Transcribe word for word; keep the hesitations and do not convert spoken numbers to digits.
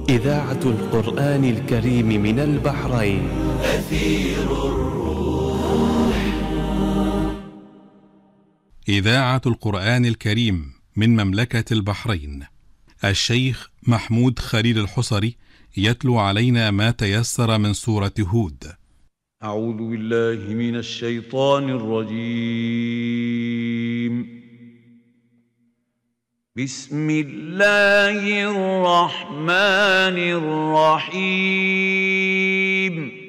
إذاعة القرآن الكريم من البحرين. أثير الروح. إذاعة القرآن الكريم من مملكة البحرين. الشيخ محمود خليل الحصري يتلو علينا ما تيسر من سورة هود. أعوذ بالله من الشيطان الرجيم. بسم الله الرحمن الرحيم.